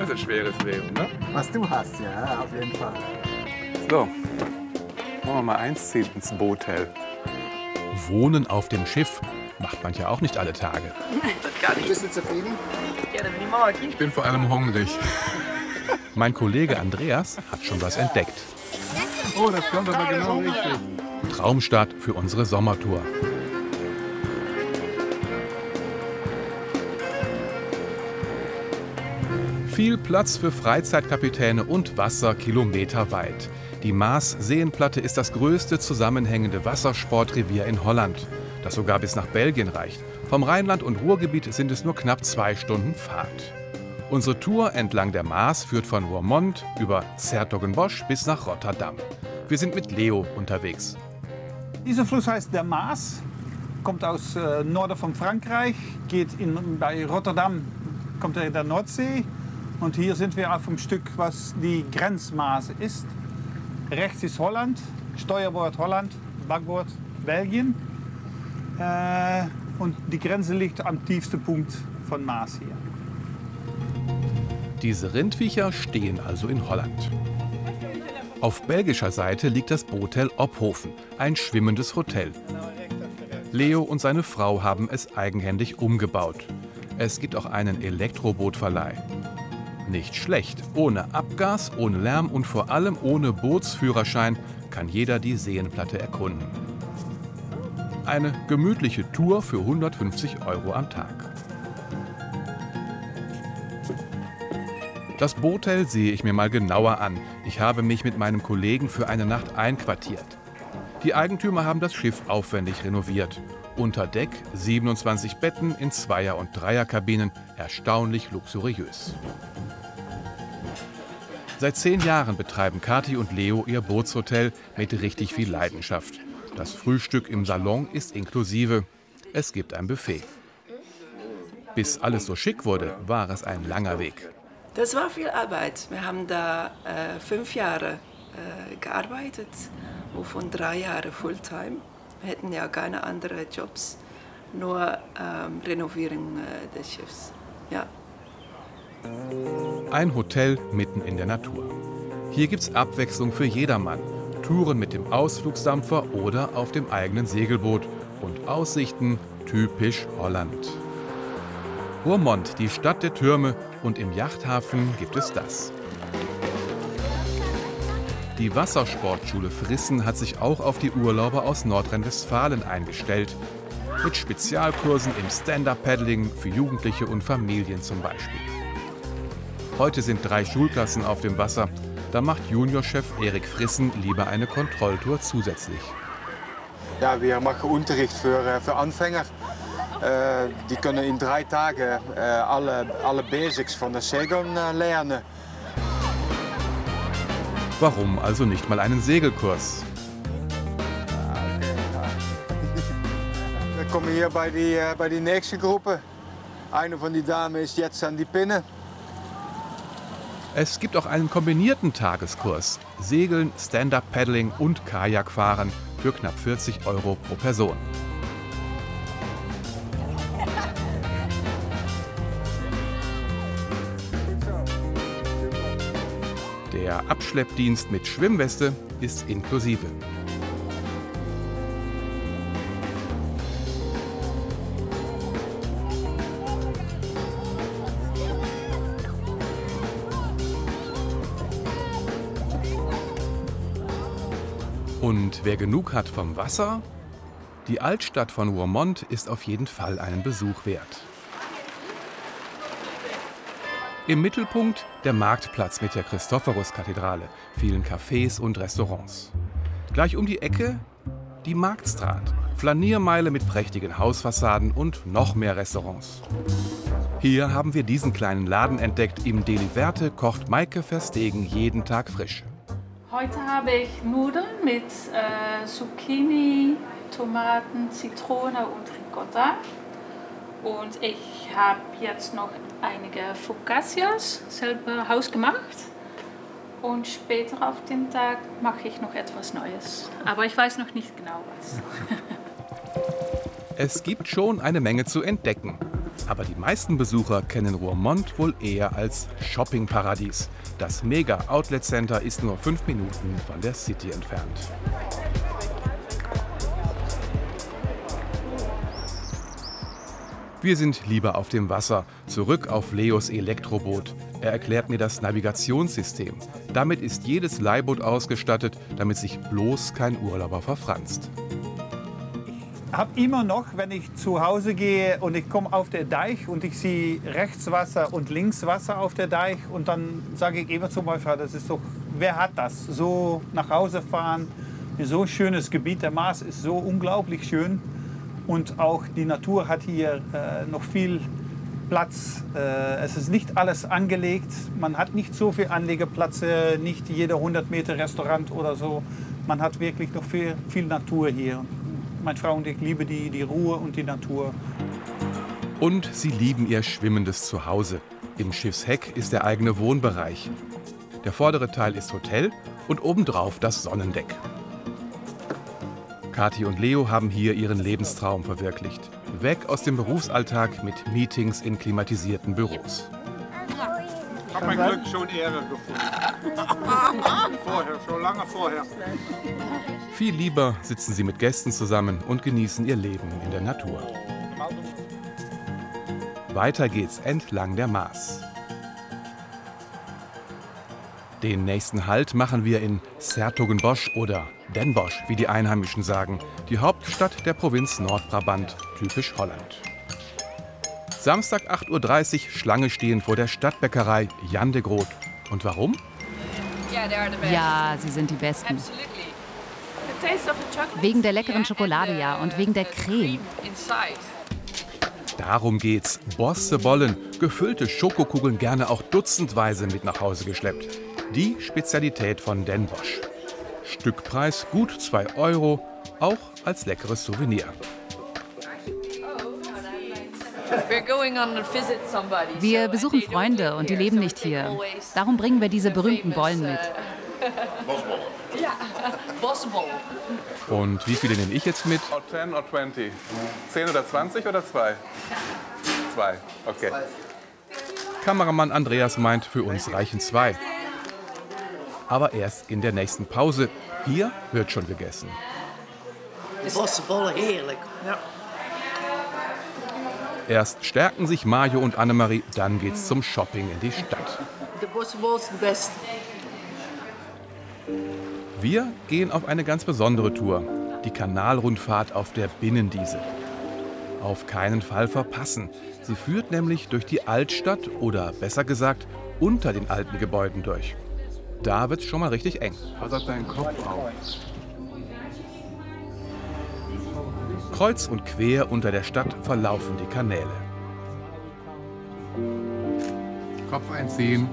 so schweres Leben, ne? Was du hast, ja, auf jeden Fall. So, wollen wir mal einziehen ins Botel. Wohnen auf dem Schiff macht man ja auch nicht alle Tage. Bist du zufrieden? Ja, dann bin ich morgen. Ich bin vor allem hungrig. Mein Kollege Andreas hat schon was entdeckt. Oh, das kommt aber genau richtig. Traumstart für unsere Sommertour. Viel Platz für Freizeitkapitäne und Wasser kilometerweit. Die Maas-Seenplatte ist das größte zusammenhängende Wassersportrevier in Holland, das sogar bis nach Belgien reicht. Vom Rheinland- und Ruhrgebiet sind es nur knapp 2 Stunden Fahrt. Unsere Tour entlang der Maas führt von Roermond über 's-Hertogenbosch bis nach Rotterdam. Wir sind mit Leo unterwegs. Dieser Fluss heißt der Maas, kommt aus Norden von Frankreich, geht bei Rotterdam, kommt er in der Nordsee. Und hier sind wir auf dem Stück, was die Grenzmaas ist. Rechts ist Holland, Steuerbord Holland, Backbord Belgien. Und die Grenze liegt am tiefsten Punkt von Maas hier. Diese Rindviecher stehen also in Holland. Auf belgischer Seite liegt das Botel Ophoven, ein schwimmendes Hotel. Leo und seine Frau haben es eigenhändig umgebaut. Es gibt auch einen Elektrobootverleih. Nicht schlecht. Ohne Abgas, ohne Lärm und vor allem ohne Bootsführerschein kann jeder die Seenplatte erkunden. Eine gemütliche Tour für 150 € am Tag. Das Botel sehe ich mir mal genauer an. Ich habe mich mit meinem Kollegen für eine Nacht einquartiert. Die Eigentümer haben das Schiff aufwendig renoviert. Unter Deck 27 Betten in Zweier- und Dreierkabinen, erstaunlich luxuriös. Seit 10 Jahren betreiben Kathi und Leo ihr Bootshotel mit richtig viel Leidenschaft. Das Frühstück im Salon ist inklusive. Es gibt ein Buffet. Bis alles so schick wurde, war es ein langer Weg. Das war viel Arbeit. Wir haben da 5 Jahre gearbeitet, wovon 3 Jahre Fulltime. Wir hätten ja keine anderen Jobs, nur Renovierung des Schiffs. Ja. Ein Hotel mitten in der Natur. Hier gibt's Abwechslung für jedermann. Touren mit dem Ausflugsdampfer oder auf dem eigenen Segelboot. Und Aussichten typisch Holland. Roermond, die Stadt der Türme, und im Yachthafen gibt es das. Die Wassersportschule Frissen hat sich auch auf die Urlauber aus Nordrhein-Westfalen eingestellt. Mit Spezialkursen im Stand-Up-Paddling für Jugendliche und Familien zum Beispiel. Heute sind 3 Schulklassen auf dem Wasser. Da macht Juniorchef Erik Frissen lieber eine Kontrolltour zusätzlich. Ja, wir machen Unterricht für Anfänger. Die können in 3 Tagen alle Basics von der Segeln lernen. Warum also nicht mal einen Segelkurs? Wir kommen hier bei die nächste Gruppe. Eine von den Damen ist jetzt an die Pinne. Es gibt auch einen kombinierten Tageskurs. Segeln, Stand-Up-Paddling und Kajakfahren für knapp 40 € pro Person. Der Abschleppdienst mit Schwimmweste ist inklusive. Und wer genug hat vom Wasser? Die Altstadt von Roermond ist auf jeden Fall einen Besuch wert. Im Mittelpunkt der Marktplatz mit der Christophorus-Kathedrale, vielen Cafés und Restaurants. Gleich um die Ecke die Marktstraat, Flaniermeile mit prächtigen Hausfassaden und noch mehr Restaurants. Hier haben wir diesen kleinen Laden entdeckt. Im Deli Werte kocht Maike Verstegen jeden Tag frisch. Heute habe ich Nudeln mit Zucchini, Tomaten, Zitrone und Ricotta. Und ich habe jetzt noch einige Focaccias selber hausgemacht. Und später auf den Tag mache ich noch etwas Neues. Aber ich weiß noch nicht genau was. Es gibt schon eine Menge zu entdecken. Aber die meisten Besucher kennen Roermond wohl eher als Shoppingparadies. Das Mega-Outlet-Center ist nur 5 Minuten von der City entfernt. Wir sind lieber auf dem Wasser, zurück auf Leos Elektroboot. Er erklärt mir das Navigationssystem. Damit ist jedes Leihboot ausgestattet, damit sich bloß kein Urlauber verfranst. Ich habe immer noch, wenn ich zu Hause gehe und ich komme auf den Deich und ich sehe rechts Wasser und links Wasser auf der Deich und dann sage ich immer zu meinem Vater, das ist doch, wer hat das? So nach Hause fahren, so ein schönes Gebiet, der Maas ist so unglaublich schön und auch die Natur hat hier noch viel Platz. Es ist nicht alles angelegt, man hat nicht so viel Anlegeplätze, nicht jeder 100 Meter Restaurant oder so. Man hat wirklich noch viel Natur hier. Meine Frau und ich lieben die Ruhe und die Natur. Und sie lieben ihr schwimmendes Zuhause. Im Schiffsheck ist der eigene Wohnbereich. Der vordere Teil ist Hotel und obendrauf das Sonnendeck. Kathi und Leo haben hier ihren Lebenstraum verwirklicht. Weg aus dem Berufsalltag mit Meetings in klimatisierten Büros. Ich habe mein Glück schon Ehre gefunden. Vorher, schon lange vorher. Viel lieber sitzen sie mit Gästen zusammen und genießen ihr Leben in der Natur. Weiter geht's entlang der Maas. Den nächsten Halt machen wir in 's-Hertogenbosch oder Den Bosch, wie die Einheimischen sagen, die Hauptstadt der Provinz Nordbrabant, typisch Holland. Samstag 8:30 Uhr, Schlange stehen vor der Stadtbäckerei Jan de Groot. Und warum? Ja, sie sind die Besten. Wegen der leckeren Schokolade, ja, und wegen der Creme. Darum geht's. Bossebollen, gefüllte Schokokugeln, gerne auch dutzendweise mit nach Hause geschleppt. Die Spezialität von Den Bosch. Stückpreis gut 2 €, auch als leckeres Souvenir. Wir besuchen Freunde und die leben nicht hier. Darum bringen wir diese berühmten Bollen mit. Und wie viele nehme ich jetzt mit? 10 oder 20? 10 oder 20 oder 2? 2, okay. Kameramann Andreas meint, für uns reichen 2. Aber erst in der nächsten Pause. Hier wird schon gegessen. Bossenbollen, heerlijk. Ja. Erst stärken sich Mario und Annemarie, dann geht's zum Shopping in die Stadt. De bossenbollen ist die beste. Wir gehen auf eine ganz besondere Tour. Die Kanalrundfahrt auf der Binnendiese. Auf keinen Fall verpassen. Sie führt nämlich durch die Altstadt oder besser gesagt unter den alten Gebäuden durch. Da wird's schon mal richtig eng. Pass auf deinen Kopf auf. Kreuz und quer unter der Stadt verlaufen die Kanäle. Kopf einziehen.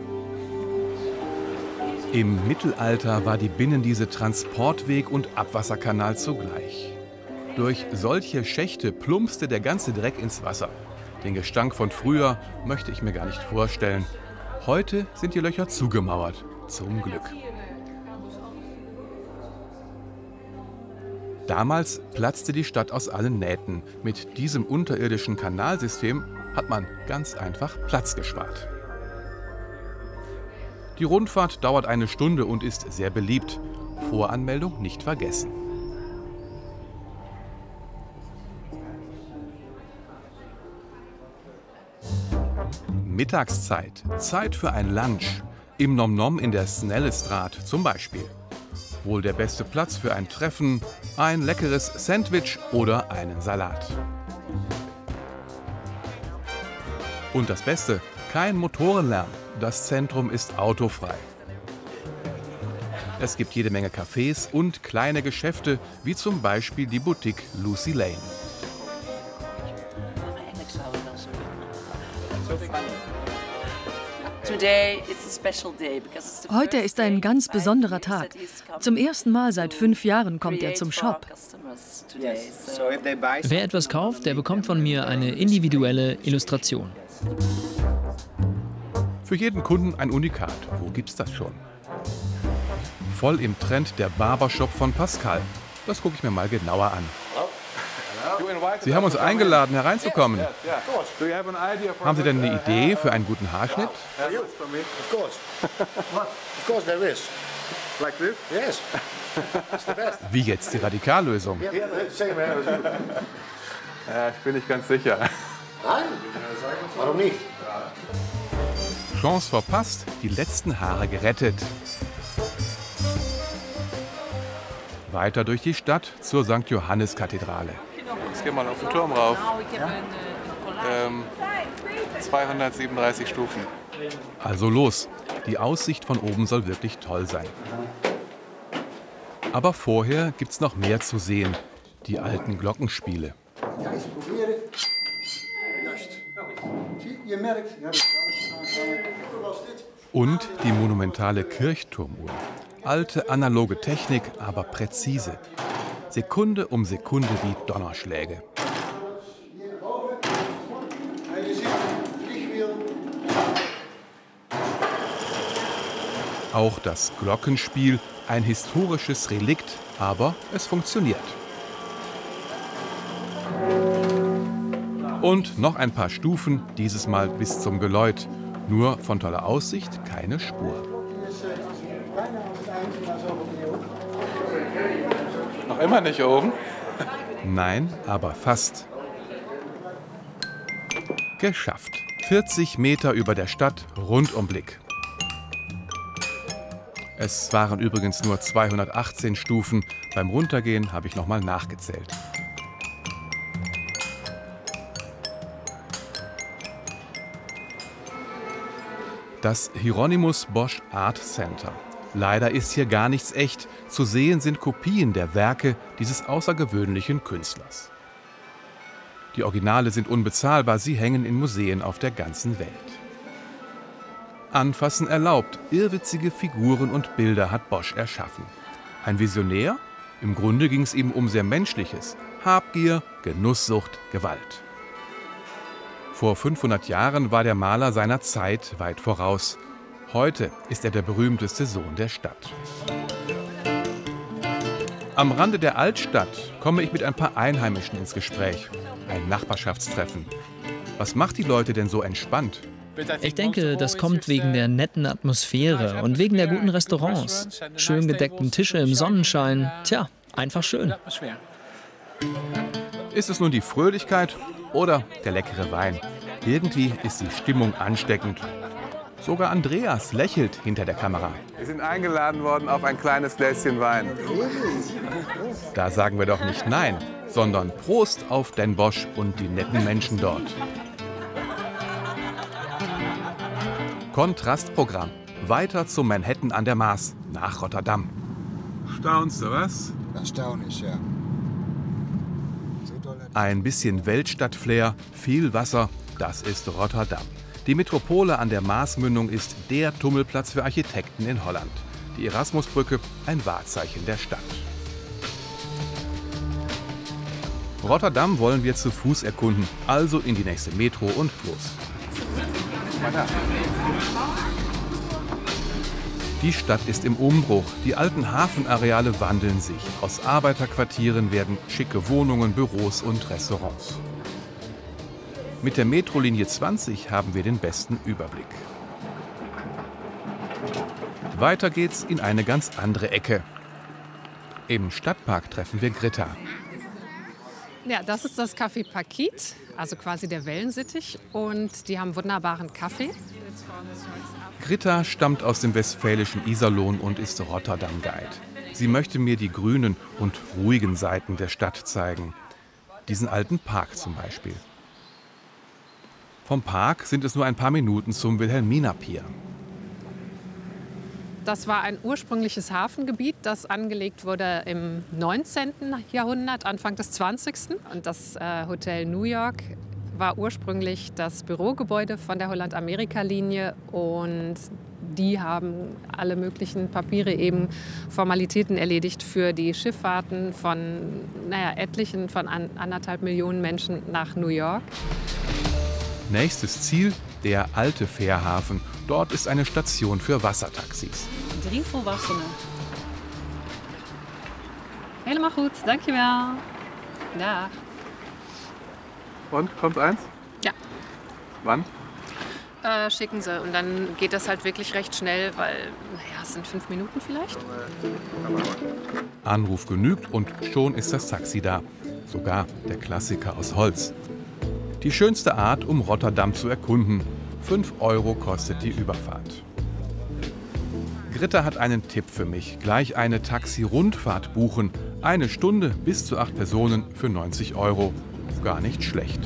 Im Mittelalter war die Binnendiese Transportweg und Abwasserkanal zugleich. Durch solche Schächte plumpste der ganze Dreck ins Wasser. Den Gestank von früher möchte ich mir gar nicht vorstellen. Heute sind die Löcher zugemauert, zum Glück. Damals platzte die Stadt aus allen Nähten. Mit diesem unterirdischen Kanalsystem hat man ganz einfach Platz gespart. Die Rundfahrt dauert 1 Stunde und ist sehr beliebt. Voranmeldung nicht vergessen. Mittagszeit, Zeit für ein Lunch. Im Nom Nom in der Snellestraat zum Beispiel. Wohl der beste Platz für ein Treffen, ein leckeres Sandwich oder einen Salat. Und das Beste, kein Motorenlärm. Das Zentrum ist autofrei. Es gibt jede Menge Cafés und kleine Geschäfte, wie zum Beispiel die Boutique Lucy Lane. Heute ist ein ganz besonderer Tag. Zum ersten Mal seit 5 Jahren kommt er zum Shop. Wer etwas kauft, der bekommt von mir eine individuelle Illustration. Für jeden Kunden ein Unikat. Wo gibt's das schon? Voll im Trend der Barbershop von Pascal. Das gucke ich mir mal genauer an. You in Sie haben uns eingeladen, hereinzukommen. Haben Sie denn eine Idee für einen guten Haarschnitt? Wie jetzt die Radikallösung? Ja, ich bin nicht ganz sicher. Nein? Warum nicht? Chance verpasst, die letzten Haare gerettet. Weiter durch die Stadt zur St. Johannes-Kathedrale. Jetzt gehen wir mal auf den Turm rauf. 237 Stufen. Also los, die Aussicht von oben soll wirklich toll sein. Aber vorher gibt's noch mehr zu sehen, die alten Glockenspiele. Und die monumentale Kirchturmuhr. Alte analoge Technik, aber präzise. Sekunde um Sekunde wie Donnerschläge. Auch das Glockenspiel, ein historisches Relikt, aber es funktioniert. Und noch ein paar Stufen, dieses Mal bis zum Geläut. Nur von toller Aussicht keine Spur. Noch immer nicht oben? Nein, aber fast. Geschafft. 40 Meter über der Stadt, Rundumblick. Es waren übrigens nur 218 Stufen. Beim Runtergehen habe ich nochmal nachgezählt. Das Hieronymus Bosch Art Center. Leider ist hier gar nichts echt. Zu sehen sind Kopien der Werke dieses außergewöhnlichen Künstlers. Die Originale sind unbezahlbar, sie hängen in Museen auf der ganzen Welt. Anfassen erlaubt, irrwitzige Figuren und Bilder hat Bosch erschaffen. Ein Visionär? Im Grunde ging es ihm um sehr Menschliches. Habgier, Genusssucht, Gewalt. Vor 500 Jahren war der Maler seiner Zeit weit voraus. Heute ist er der berühmteste Sohn der Stadt. Am Rande der Altstadt komme ich mit ein paar Einheimischen ins Gespräch. Ein Nachbarschaftstreffen. Was macht die Leute denn so entspannt? Ich denke, das kommt wegen der netten Atmosphäre und wegen der guten Restaurants. Schön gedeckten Tische im Sonnenschein. Tja, einfach schön. Ist es nun die Fröhlichkeit oder der leckere Wein? Irgendwie ist die Stimmung ansteckend. Sogar Andreas lächelt hinter der Kamera. Wir sind eingeladen worden auf ein kleines Gläschen Wein. Da sagen wir doch nicht nein, sondern Prost auf Den Bosch und die netten Menschen dort. Kontrastprogramm. Weiter zum Manhattan an der Maas, nach Rotterdam. Staunst du, was? Erstaunlich, ja. Ein bisschen Weltstadt-Flair, viel Wasser, das ist Rotterdam. Die Metropole an der Maasmündung ist der Tummelplatz für Architekten in Holland. Die Erasmusbrücke, ein Wahrzeichen der Stadt. Rotterdam wollen wir zu Fuß erkunden, also in die nächste Metro und los. Die Stadt ist im Umbruch. Die alten Hafenareale wandeln sich. Aus Arbeiterquartieren werden schicke Wohnungen, Büros und Restaurants. Mit der Metrolinie 20 haben wir den besten Überblick. Weiter geht's in eine ganz andere Ecke. Im Stadtpark treffen wir Greta. Ja, das ist das Café Paquit, also quasi der Wellensittich. Und die haben wunderbaren Kaffee. Greta stammt aus dem westfälischen Iserlohn und ist Rotterdam-Guide. Sie möchte mir die grünen und ruhigen Seiten der Stadt zeigen. Diesen alten Park zum Beispiel. Vom Park sind es nur ein paar Minuten zum Wilhelmina-Pier. Das war ein ursprüngliches Hafengebiet, das angelegt wurde im 19. Jahrhundert, Anfang des 20. Und das Hotel New York war ursprünglich das Bürogebäude von der Holland-Amerika-Linie. Und die haben alle möglichen Papiere, eben Formalitäten erledigt für die Schifffahrten von etlichen, von 1,5 Millionen Menschen nach New York. Nächstes Ziel, der alte Fährhafen. Dort ist eine Station für Wassertaxis. 3 volwassenen. Helemaal goed, dankjewel. Dag. Und, kommt eins? Ja. Wann? Schicken Sie. Und dann geht das halt wirklich recht schnell, weil, naja, es sind 5 Minuten vielleicht. Anruf genügt und schon ist das Taxi da. Sogar der Klassiker aus Holz. Die schönste Art, um Rotterdam zu erkunden. 5 € kostet die Überfahrt. Gritta hat einen Tipp für mich. Gleich eine Taxi-Rundfahrt buchen. 1 Stunde bis zu 8 Personen für 90 €. Gar nicht schlecht.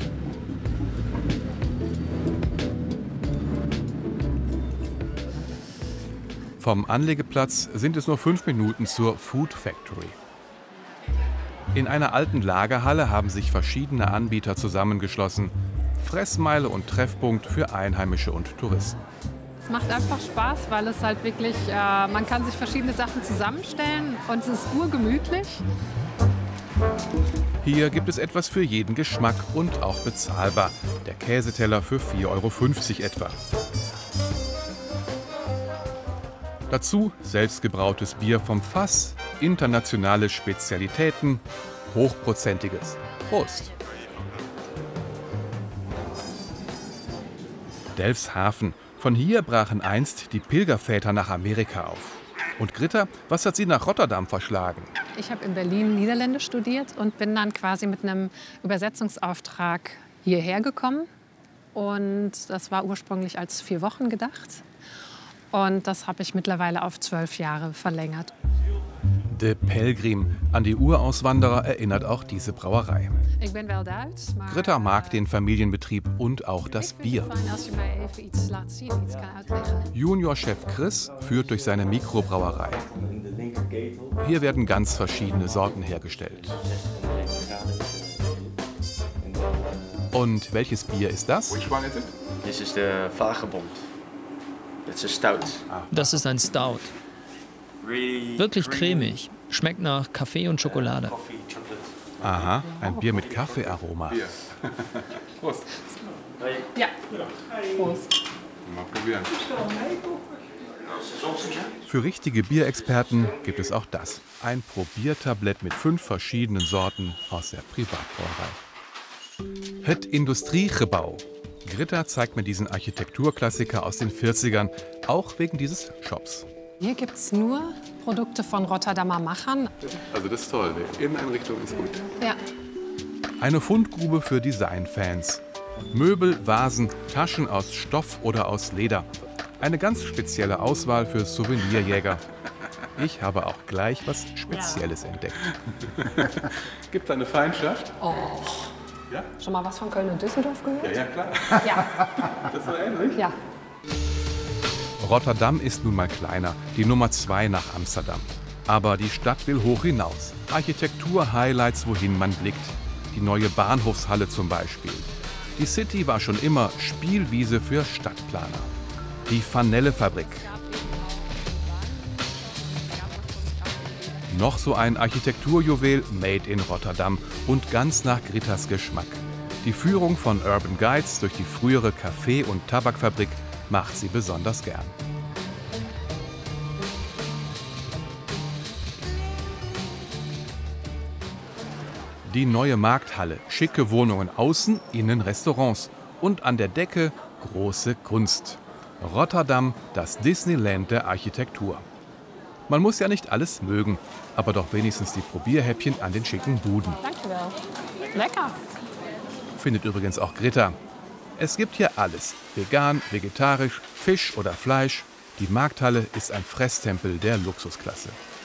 Vom Anlegeplatz sind es nur 5 Minuten zur Food Factory. In einer alten Lagerhalle haben sich verschiedene Anbieter zusammengeschlossen. Fressmeile und Treffpunkt für Einheimische und Touristen. Es macht einfach Spaß, weil es halt wirklich, man kann sich verschiedene Sachen zusammenstellen und es ist urgemütlich. Hier gibt es etwas für jeden Geschmack und auch bezahlbar. Der Käseteller für 4,50 € etwa. Dazu selbstgebrautes Bier vom Fass, internationale Spezialitäten, hochprozentiges. Prost! Delfshaven. Von hier brachen einst die Pilgerväter nach Amerika auf. Und Gritta, was hat sie nach Rotterdam verschlagen? Ich habe in Berlin Niederländisch studiert und bin dann quasi mit einem Übersetzungsauftrag hierher gekommen. Und das war ursprünglich als 4 Wochen gedacht. Und das habe ich mittlerweile auf 12 Jahre verlängert. De Pelgrim. An die Urauswanderer erinnert auch diese Brauerei. Ich bin wel Duits, maar Gritta mag den Familienbetrieb und auch das Bier. als je mij even iets laat zien, iets kan uitleggen. Juniorchef Chris führt durch seine Mikrobrauerei. Hier werden ganz verschiedene Sorten hergestellt. Und welches Bier ist das? This is the Vagebond. It's a stout. Das ist ein Stout. Wirklich cremig. Schmeckt nach Kaffee und Schokolade. Aha, ein Bier mit Kaffeearoma. Prost. Ja. Prost. Mal probieren. Für richtige Bierexperten gibt es auch das. Ein Probiertablett mit 5 verschiedenen Sorten aus der Privatbrauerei. Het Industriegebouw. Gritta zeigt mir diesen Architekturklassiker aus den 40ern, auch wegen dieses Shops. Hier gibt es nur Produkte von Rotterdamer Machern. Also das ist toll, die Inneneinrichtung ist gut. Ja. Eine Fundgrube für Designfans. Möbel, Vasen, Taschen aus Stoff oder aus Leder. Eine ganz spezielle Auswahl für Souvenirjäger. Ich habe auch gleich was Spezielles entdeckt. Gibt es eine Feindschaft? Oh. Ja? Schon mal was von Köln und Düsseldorf gehört? Ja, klar. Ja. Das ist so ähnlich? Ja. Rotterdam ist nun mal kleiner, die Nummer 2 nach Amsterdam. Aber die Stadt will hoch hinaus. Architektur-Highlights, wohin man blickt. Die neue Bahnhofshalle zum Beispiel. Die City war schon immer Spielwiese für Stadtplaner. Die Vanellefabrik. Noch so ein Architekturjuwel made in Rotterdam und ganz nach Grittas Geschmack. Die Führung von Urban Guides durch die frühere Kaffee- und Tabakfabrik macht sie besonders gern. Die neue Markthalle, schicke Wohnungen außen, innen Restaurants und an der Decke große Kunst. Rotterdam, das Disneyland der Architektur. Man muss ja nicht alles mögen, aber doch wenigstens die Probierhäppchen an den schicken Buden. Danke. Lecker. Findet übrigens auch Gritta. Es gibt hier alles. Vegan, vegetarisch, Fisch oder Fleisch. Die Markthalle ist ein Fresstempel der Luxusklasse.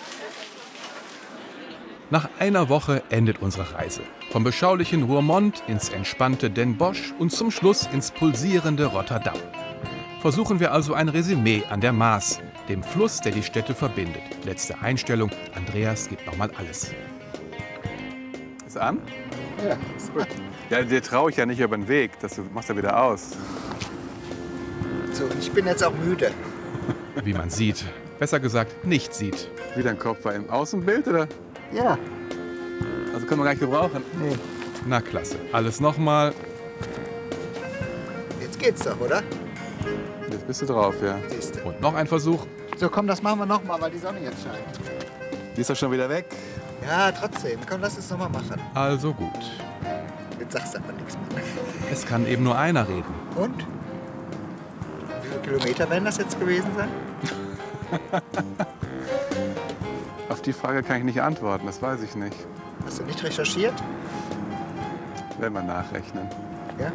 Nach einer Woche endet unsere Reise. Vom beschaulichen Roermond ins entspannte Den Bosch und zum Schluss ins pulsierende Rotterdam. Versuchen wir also ein Resümee an der Maas, dem Fluss, der die Städte verbindet. Letzte Einstellung, Andreas gibt nochmal alles. Ist an? Ja, ist gut. Ja, dir traue ich ja nicht über den Weg, du machst ja wieder aus. So, ich bin jetzt auch müde. Wie man sieht, besser gesagt nicht sieht. Wie dein Kopf war im Außenbild, oder? Ja. Also können wir gar nicht gebrauchen? Nee. Na klasse, alles nochmal. Jetzt geht's doch, oder? Jetzt bist du drauf, ja. Siehste. Und noch ein Versuch. So, komm, das machen wir noch mal, weil die Sonne jetzt scheint. Die ist doch schon wieder weg. Ja, trotzdem. Komm, lass es noch mal machen. Also gut. Jetzt sagst du aber nichts mehr. Es kann eben nur einer reden. Und? Wie viele Kilometer werden das jetzt gewesen sein? Auf die Frage kann ich nicht antworten, das weiß ich nicht. Hast du nicht recherchiert? Werden wir nachrechnen. Ja?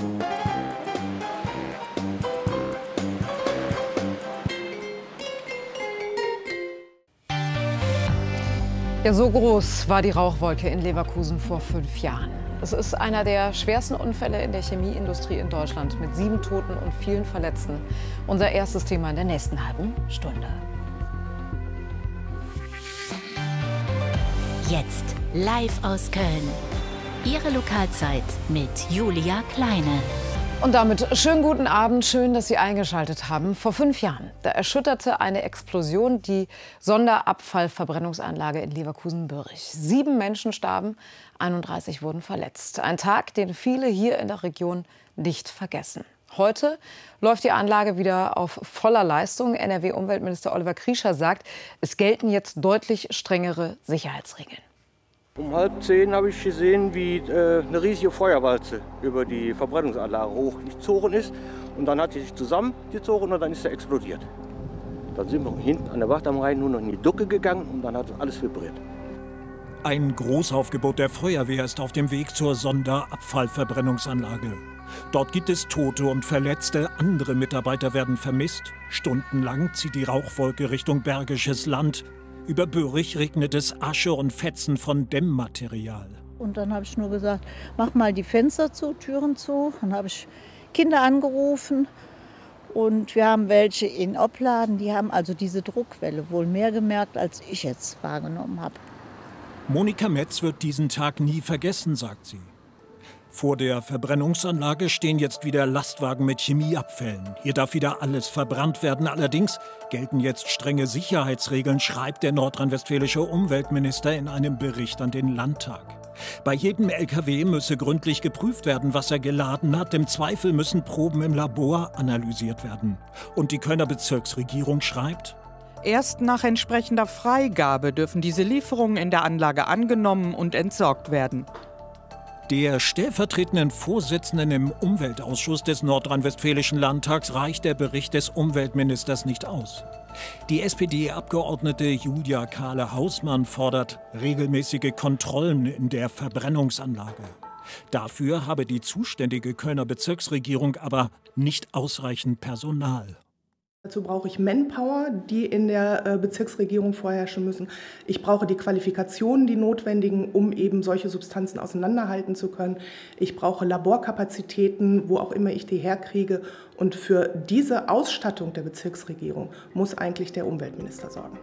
Ja, so groß war die Rauchwolke in Leverkusen vor 5 Jahren. Es ist einer der schwersten Unfälle in der Chemieindustrie in Deutschland mit 7 Toten und vielen Verletzten. Unser erstes Thema in der nächsten halben Stunde. Jetzt live aus Köln. Ihre Lokalzeit mit Julia Kleine. Und damit schönen guten Abend, schön, dass Sie eingeschaltet haben. Vor 5 Jahren, da erschütterte eine Explosion die Sonderabfallverbrennungsanlage in Leverkusen-Börrich. 7 Menschen starben, 31 wurden verletzt. Ein Tag, den viele hier in der Region nicht vergessen. Heute läuft die Anlage wieder auf voller Leistung. NRW-Umweltminister Oliver Kriescher sagt, es gelten jetzt deutlich strengere Sicherheitsregeln. Um 9:30 habe ich gesehen, wie eine riesige Feuerwalze über die Verbrennungsanlage hochgezogen ist. Und dann hat sie sich zusammengezogen und dann ist sie explodiert. Dann sind wir hinten an der Wacht am Rhein nur noch in die Ducke gegangen und dann hat alles vibriert. Ein Großaufgebot der Feuerwehr ist auf dem Weg zur Sonderabfallverbrennungsanlage. Dort gibt es Tote und Verletzte, andere Mitarbeiter werden vermisst. Stundenlang zieht die Rauchwolke Richtung Bergisches Land. Über Börrich regnet es Asche und Fetzen von Dämmmaterial. Und dann habe ich nur gesagt, mach mal die Fenster zu, Türen zu. Dann habe ich Kinder angerufen und wir haben welche in Opladen, die haben also diese Druckwelle wohl mehr gemerkt, als ich jetzt wahrgenommen habe. Monika Metz wird diesen Tag nie vergessen, sagt sie. Vor der Verbrennungsanlage stehen jetzt wieder Lastwagen mit Chemieabfällen. Hier darf wieder alles verbrannt werden. Allerdings gelten jetzt strenge Sicherheitsregeln, schreibt der nordrhein-westfälische Umweltminister in einem Bericht an den Landtag. Bei jedem LKW müsse gründlich geprüft werden, was er geladen hat. Im Zweifel müssen Proben im Labor analysiert werden. Und die Kölner Bezirksregierung schreibt: Erst nach entsprechender Freigabe dürfen diese Lieferungen in der Anlage angenommen und entsorgt werden. Der stellvertretenden Vorsitzenden im Umweltausschuss des Nordrhein-Westfälischen Landtags reicht der Bericht des Umweltministers nicht aus. Die SPD-Abgeordnete Julia Kahle-Hausmann fordert regelmäßige Kontrollen in der Verbrennungsanlage. Dafür habe die zuständige Kölner Bezirksregierung aber nicht ausreichend Personal. Dazu brauche ich Manpower, die in der Bezirksregierung vorherrschen müssen. Ich brauche die Qualifikationen, die notwendigen, um eben solche Substanzen auseinanderhalten zu können. Ich brauche Laborkapazitäten, wo auch immer ich die herkriege. Und für diese Ausstattung der Bezirksregierung muss eigentlich der Umweltminister sorgen.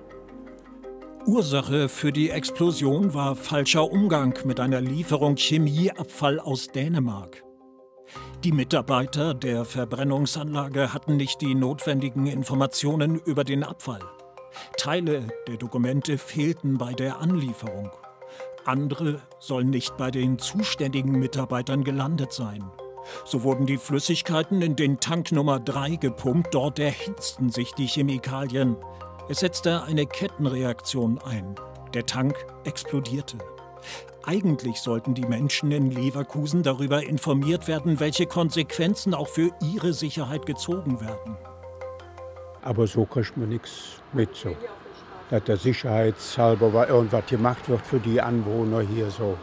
Ursache für die Explosion war falscher Umgang mit einer Lieferung Chemieabfall aus Dänemark. Die Mitarbeiter der Verbrennungsanlage hatten nicht die notwendigen Informationen über den Abfall. Teile der Dokumente fehlten bei der Anlieferung. Andere sollen nicht bei den zuständigen Mitarbeitern gelandet sein. So wurden die Flüssigkeiten in den Tank Nummer 3 gepumpt. Dort erhitzten sich die Chemikalien. Es setzte eine Kettenreaktion ein. Der Tank explodierte. Eigentlich sollten die Menschen in Leverkusen darüber informiert werden, welche Konsequenzen auch für ihre Sicherheit gezogen werden. Aber so kriegt man nichts mit. So. Dass der sicherheitshalber irgendwas gemacht wird für die Anwohner hier, so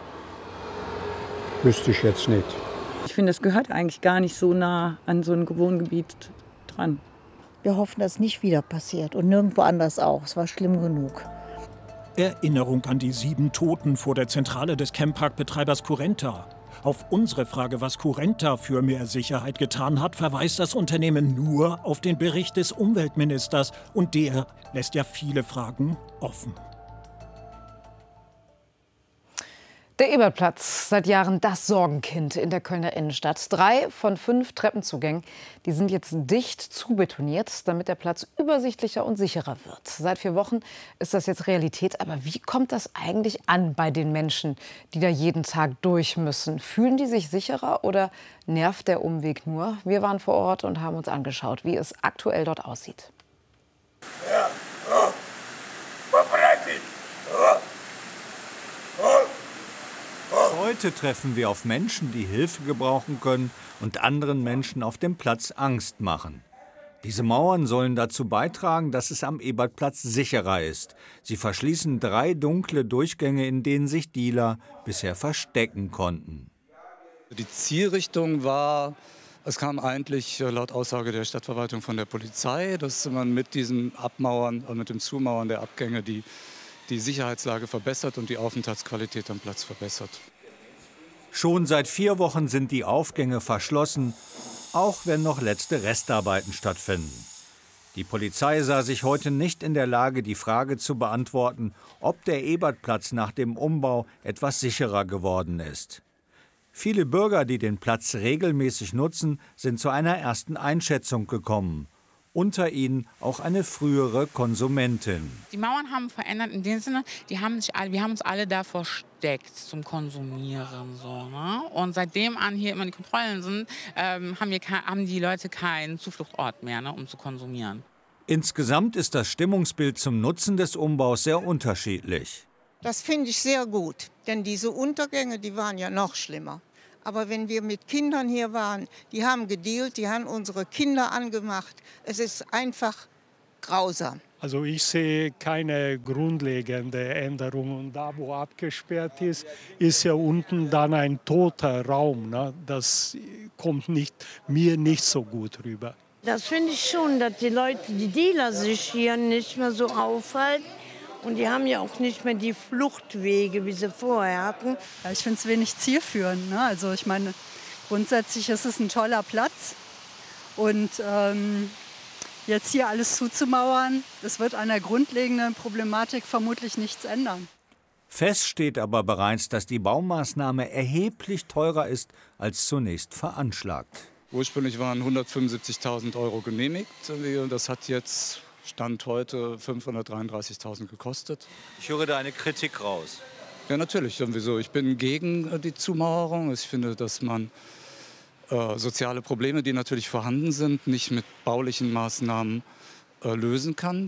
wüsste ich jetzt nicht. Ich finde, es gehört eigentlich gar nicht so nah an so ein Wohngebiet dran. Wir hoffen, dass es nicht wieder passiert und nirgendwo anders auch. Es war schlimm genug. Erinnerung an die 7 Toten vor der Zentrale des Camppark-Betreibers Currenta. Auf unsere Frage, was Currenta für mehr Sicherheit getan hat, verweist das Unternehmen nur auf den Bericht des Umweltministers. Und der lässt ja viele Fragen offen. Der Ebertplatz, seit Jahren das Sorgenkind in der Kölner Innenstadt. 3 von 5 Treppenzugängen, die sind jetzt dicht zubetoniert, damit der Platz übersichtlicher und sicherer wird. Seit 4 Wochen ist das jetzt Realität. Aber wie kommt das eigentlich an bei den Menschen, die da jeden Tag durch müssen? Fühlen die sich sicherer oder nervt der Umweg nur? Wir waren vor Ort und haben uns angeschaut, wie es aktuell dort aussieht. Heute treffen wir auf Menschen, die Hilfe gebrauchen können und anderen Menschen auf dem Platz Angst machen. Diese Mauern sollen dazu beitragen, dass es am Ebertplatz sicherer ist. Sie verschließen 3 dunkle Durchgänge, in denen sich Dealer bisher verstecken konnten. Die Zielrichtung war, es kam eigentlich laut Aussage der Stadtverwaltung von der Polizei, dass man mit diesem Abmauern, mit dem Zumauern der Abgänge die Sicherheitslage verbessert und die Aufenthaltsqualität am Platz verbessert. Schon seit 4 Wochen sind die Aufgänge verschlossen, auch wenn noch letzte Restarbeiten stattfinden. Die Polizei sah sich heute nicht in der Lage, die Frage zu beantworten, ob der Ebertplatz nach dem Umbau etwas sicherer geworden ist. Viele Bürger, die den Platz regelmäßig nutzen, sind zu einer ersten Einschätzung gekommen. Unter ihnen auch eine frühere Konsumentin. Die Mauern haben verändert in dem Sinne, wir haben uns alle da versteckt zum Konsumieren. So, ne? Und seitdem an hier immer die Kontrollen sind, haben die Leute keinen Zufluchtsort mehr, ne, um zu konsumieren. Insgesamt ist das Stimmungsbild zum Nutzen des Umbaus sehr unterschiedlich. Das finde ich sehr gut, denn diese Untergänge, die waren ja noch schlimmer. Aber wenn wir mit Kindern hier waren, die haben gedealt, die haben unsere Kinder angemacht. Es ist einfach grausam. Also ich sehe keine grundlegende Änderung. Und da, wo abgesperrt ist, ist ja unten dann ein toter Raum. Ne? Das kommt mir nicht so gut rüber. Das finde ich schon, dass die Leute, die Dealer sich hier nicht mehr so aufhalten. Und die haben ja auch nicht mehr die Fluchtwege, wie sie vorher hatten. Ja, ich finde es wenig zielführend. Ne? Also ich meine, grundsätzlich ist es ein toller Platz. Und jetzt hier alles zuzumauern, das wird an der grundlegenden Problematik vermutlich nichts ändern. Fest steht aber bereits, dass die Baumaßnahme erheblich teurer ist als zunächst veranschlagt. Ursprünglich waren 175.000 € genehmigt. Das hat jetzt Stand heute 533.000 gekostet. Ich höre da eine Kritik raus. Ja, natürlich. Sowieso. Ich bin gegen die Zumauerung. Ich finde, dass man soziale Probleme, die natürlich vorhanden sind, nicht mit baulichen Maßnahmen lösen kann.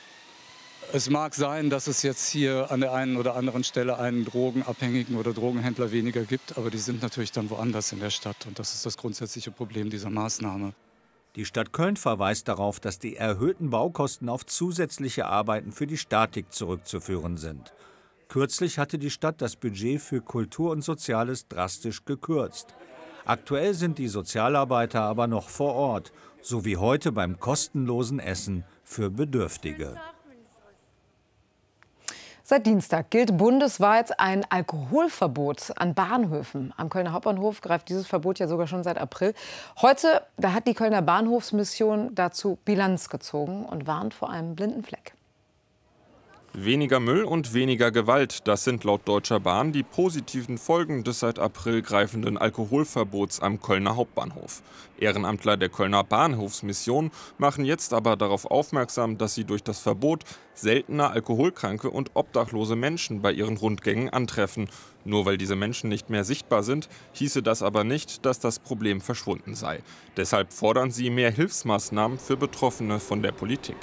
Es mag sein, dass es jetzt hier an der einen oder anderen Stelle einen Drogenabhängigen oder Drogenhändler weniger gibt, aber die sind natürlich dann woanders in der Stadt. Und das ist das grundsätzliche Problem dieser Maßnahme. Die Stadt Köln verweist darauf, dass die erhöhten Baukosten auf zusätzliche Arbeiten für die Statik zurückzuführen sind. Kürzlich hatte die Stadt das Budget für Kultur und Soziales drastisch gekürzt. Aktuell sind die Sozialarbeiter aber noch vor Ort, so wie heute beim kostenlosen Essen für Bedürftige. Seit Dienstag gilt bundesweit ein Alkoholverbot an Bahnhöfen. Am Kölner Hauptbahnhof greift dieses Verbot ja sogar schon seit April. Heute, da hat die Kölner Bahnhofsmission dazu Bilanz gezogen und warnt vor einem blinden Fleck. Weniger Müll und weniger Gewalt, das sind laut Deutscher Bahn die positiven Folgen des seit April greifenden Alkoholverbots am Kölner Hauptbahnhof. Ehrenamtler der Kölner Bahnhofsmission machen jetzt aber darauf aufmerksam, dass sie durch das Verbot seltener alkoholkranke und obdachlose Menschen bei ihren Rundgängen antreffen. Nur weil diese Menschen nicht mehr sichtbar sind, hieße das aber nicht, dass das Problem verschwunden sei. Deshalb fordern sie mehr Hilfsmaßnahmen für Betroffene von der Politik.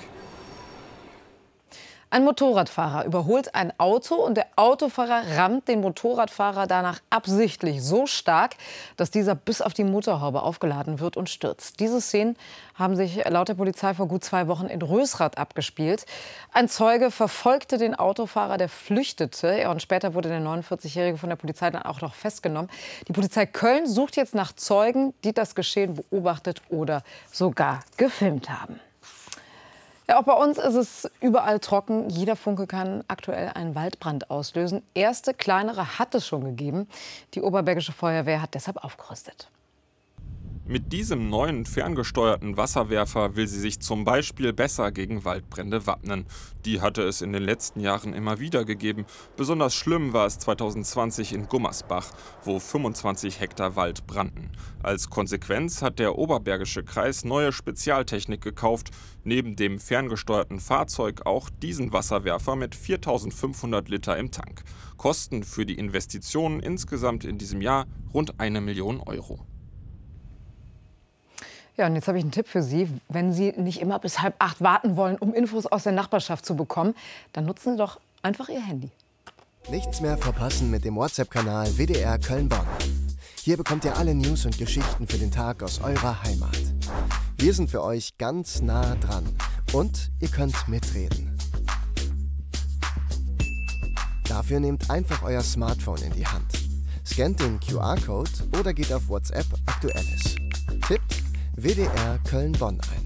Ein Motorradfahrer überholt ein Auto und der Autofahrer rammt den Motorradfahrer danach absichtlich so stark, dass dieser bis auf die Motorhaube aufgeladen wird und stürzt. Diese Szenen haben sich laut der Polizei vor gut 2 Wochen in Rösrath abgespielt. Ein Zeuge verfolgte den Autofahrer, der flüchtete. Und später wurde der 49-Jährige von der Polizei dann auch noch festgenommen. Die Polizei Köln sucht jetzt nach Zeugen, die das Geschehen beobachtet oder sogar gefilmt haben. Ja, auch bei uns ist es überall trocken. Jeder Funke kann aktuell einen Waldbrand auslösen. Erste kleinere hat es schon gegeben. Die Oberbergische Feuerwehr hat deshalb aufgerüstet. Mit diesem neuen ferngesteuerten Wasserwerfer will sie sich zum Beispiel besser gegen Waldbrände wappnen. Die hatte es in den letzten Jahren immer wieder gegeben. Besonders schlimm war es 2020 in Gummersbach, wo 25 Hektar Wald brannten. Als Konsequenz hat der Oberbergische Kreis neue Spezialtechnik gekauft. Neben dem ferngesteuerten Fahrzeug auch diesen Wasserwerfer mit 4.500 Liter im Tank. Kosten für die Investitionen insgesamt in diesem Jahr rund 1 Million Euro. Ja, und jetzt habe ich einen Tipp für Sie. Wenn Sie nicht immer bis 7:30 warten wollen, um Infos aus der Nachbarschaft zu bekommen, dann nutzen Sie doch einfach Ihr Handy. Nichts mehr verpassen mit dem WhatsApp-Kanal WDR Köln-Bonn. Hier bekommt ihr alle News und Geschichten für den Tag aus eurer Heimat. Wir sind für euch ganz nah dran und ihr könnt mitreden. Dafür nehmt einfach euer Smartphone in die Hand. Scannt den QR-Code oder geht auf WhatsApp Aktuelles. Tippt WDR Köln-Bonn ein.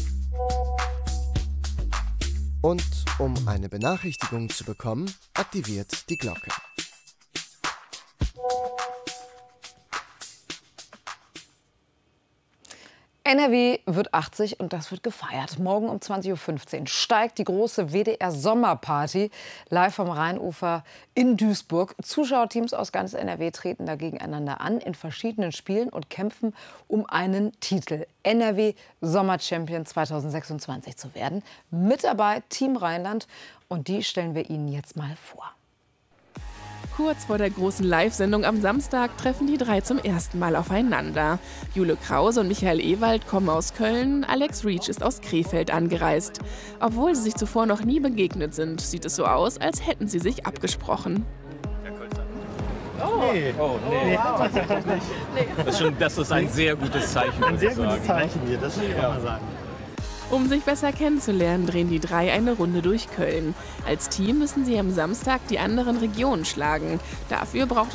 Und um eine Benachrichtigung zu bekommen, aktiviert die Glocke. NRW wird 80 und das wird gefeiert. Morgen um 20.15 Uhr steigt die große WDR-Sommerparty live vom Rheinufer in Duisburg. Zuschauerteams aus ganz NRW treten da gegeneinander an in verschiedenen Spielen und kämpfen um einen Titel. NRW Sommer-Champion 2026 zu werden. Mit dabei Team Rheinland und die stellen wir Ihnen jetzt mal vor. Kurz vor der großen Live-Sendung am Samstag treffen die drei zum ersten Mal aufeinander. Jule Krause und Michael Ewald kommen aus Köln, Alex Reach ist aus Krefeld angereist. Obwohl sie sich zuvor noch nie begegnet sind, sieht es so aus, als hätten sie sich abgesprochen. Nee. Oh, nee. Das ist ein sehr gutes Zeichen. Ein sehr gutes Zeichen hier, das will ich auch mal sagen. Um sich besser kennenzulernen, drehen die drei eine Runde durch Köln. Als Team müssen sie am Samstag die anderen Regionen schlagen. Dafür braucht